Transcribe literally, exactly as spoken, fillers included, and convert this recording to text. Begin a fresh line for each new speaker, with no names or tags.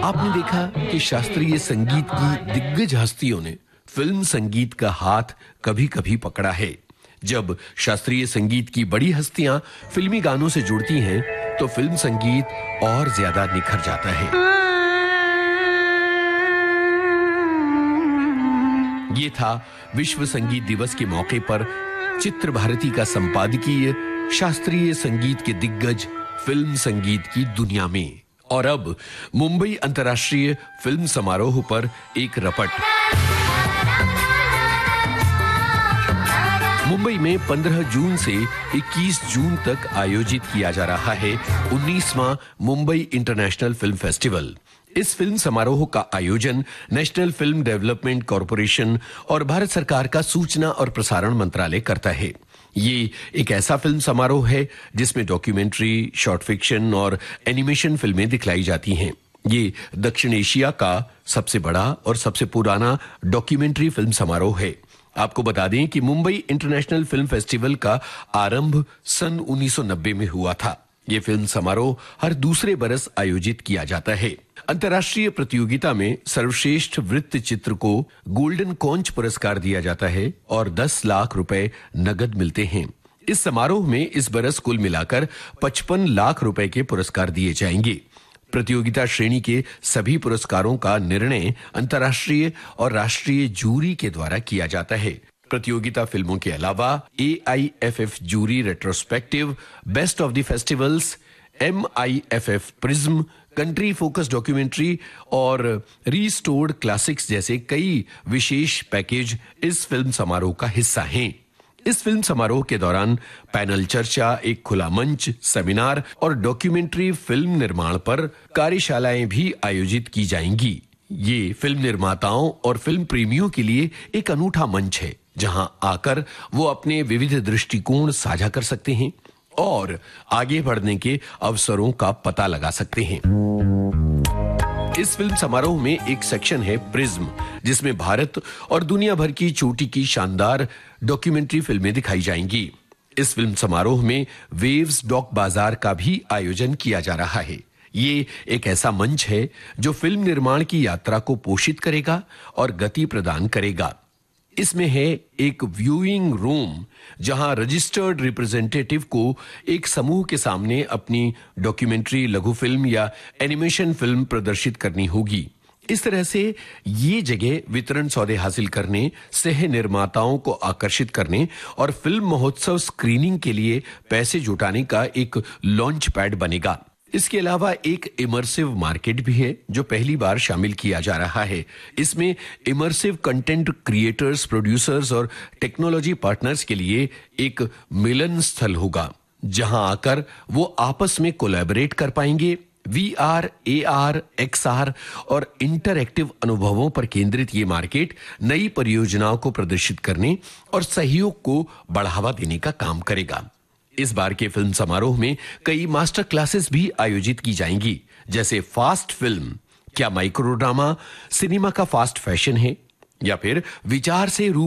आपने देखा कि शास्त्रीय संगीत की दिग्गज हस्तियों ने फिल्म संगीत का हाथ कभी-कभी पकड़ा है। जब शास्त्रीय संगीत की बड़ी हस्तियां फिल्मी गानों से जुड़ती हैं, तो फिल्म संगीत और ज्यादा निखर जाता है। ये था विश्व संगीत दिवस के मौके पर चित्र भारती का संपादकीय शास्त्रीय संगीत के दिग्गज फिल्म संगीत की दुनिया में। और अब मुंबई अंतर्राष्ट्रीय फिल्म समारोह पर एक रपट। मुंबई में पंद्रह जून से इक्कीस जून तक आयोजित किया जा रहा है उन्नीसवां मुंबई इंटरनेशनल फिल्म फेस्टिवल। इस फिल्म समारोह का आयोजन नेशनल फिल्म डेवलपमेंट कॉरपोरेशन और भारत सरकार का सूचना और प्रसारण मंत्रालय करता है। ये एक ऐसा फिल्म समारोह है जिसमें डॉक्यूमेंट्री, शॉर्ट फिक्शन और एनिमेशन फिल्में दिखलाई जाती हैं। ये दक्षिण एशिया का सबसे बड़ा और सबसे पुराना डॉक्यूमेंट्री फिल्म समारोह है। आपको बता दें कि मुंबई इंटरनेशनल फिल्म फेस्टिवल का आरंभ सन उन्नीस सौ नब्बे में हुआ था। ये फिल्म समारोह हर दूसरे बरस आयोजित किया जाता है। अंतर्राष्ट्रीय प्रतियोगिता में सर्वश्रेष्ठ वृत्त चित्र को गोल्डन कॉन्च पुरस्कार दिया जाता है और दस लाख रुपए नगद मिलते हैं। इस समारोह में इस बरस कुल मिलाकर पचपन लाख रुपए के पुरस्कार दिए जाएंगे। प्रतियोगिता श्रेणी के सभी पुरस्कारों का निर्णय अंतर्राष्ट्रीय और राष्ट्रीय जूरी के द्वारा किया जाता है। प्रतियोगिता फिल्मों के अलावा ए I F F jury retrospective, best of the festivals, M I F F prism, country focus documentary और रीस्टोर्ड क्लासिक्स जैसे कई विशेष पैकेज इस फिल्म समारोह का हिस्सा हैं। इस फिल्म समारोह के दौरान पैनल चर्चा, एक खुला मंच, सेमिनार और डॉक्यूमेंट्री फिल्म निर्माण पर कार्यशालाएं भी आयोजित की जाएंगी। ये फिल्म निर्माताओं और फिल्म प्रेमियों के लिए एक अनूठा मंच है, जहां आकर वो अपने विविध दृष्टिकोण साझा कर सकते हैं और आगे बढ़ने के अवसरों का पता लगा सकते हैं। इस फिल्म समारोह में एक सेक्शन है प्रिज्म, जिसमें भारत और दुनिया भर की चोटी की शानदार डॉक्यूमेंट्री फिल्में दिखाई जाएंगी। इस फिल्म समारोह में वेव्स डॉक बाजार का भी आयोजन किया जा रहा है। ये एक ऐसा मंच है जो फिल्म निर्माण की यात्रा को पोषित करेगा और गति प्रदान करेगा। इसमें है एक व्यूइंग रूम, जहां रजिस्टर्ड रिप्रेजेंटेटिव को एक समूह के सामने अपनी डॉक्यूमेंट्री, लघु फिल्म या एनिमेशन फिल्म प्रदर्शित करनी होगी। इस तरह से ये जगह वितरण सौदे हासिल करने, सह निर्माताओं को आकर्षित करने और फिल्म महोत्सव स्क्रीनिंग के लिए पैसे जुटाने का एक लॉन्च पैड बनेगा। इसके अलावा एक इमर्सिव मार्केट भी है जो पहली बार शामिल किया जा रहा है। इसमें इमर्सिव कंटेंट क्रिएटर्स, प्रोड्यूसर्स और टेक्नोलॉजी पार्टनर्स के लिए एक मिलन स्थल होगा, जहां आकर वो आपस में कोलैबोरेट कर पाएंगे। We are, A R, x are और इंटरएक्टिव अनुभवों पर केंद्रित ये मार्केट नई परियोजनाओं को प्रदर्शित करने और सहयोग को बढ़ावा देने का काम करेगा। इस बार के फिल्म समारोह में कई मास्टर क्लासेस भी आयोजित की जाएंगी, जैसे फास्ट फिल्म, क्या माइक्रो ड्रामा सिनेमा का फास्ट फैशन है, या फिर विचार से रूप